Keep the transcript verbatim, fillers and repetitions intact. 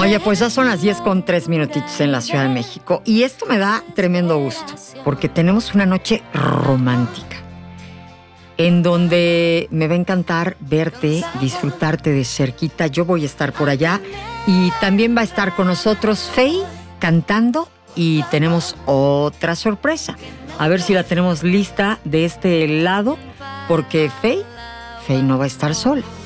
Oye, pues ya son las diez con tres minutitos en la Ciudad de México y esto me da tremendo gusto porque tenemos una noche romántica en donde me va a encantar verte, disfrutarte de cerquita. Yo voy a estar por allá y también va a estar con nosotros Faye cantando y tenemos otra sorpresa. A ver si la tenemos lista de este lado porque Faye, Faye no va a estar sola.